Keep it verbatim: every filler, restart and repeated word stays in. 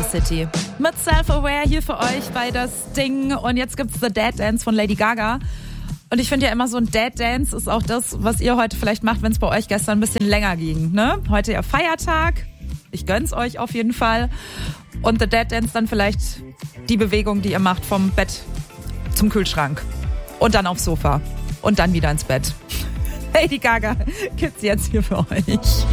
City. Mit Self-Aware hier für euch bei das Ding. Und jetzt gibt's The Dead Dance von Lady Gaga. Und ich finde ja immer, so ein Dead Dance ist auch das, was ihr heute vielleicht macht, wenn es bei euch gestern ein bisschen länger ging. Ne? Heute ja Feiertag. Ich gönn's euch auf jeden Fall. Und The Dead Dance dann vielleicht die Bewegung, die ihr macht vom Bett zum Kühlschrank. Und dann aufs Sofa. Und dann wieder ins Bett. Lady Gaga gibt's jetzt hier für euch.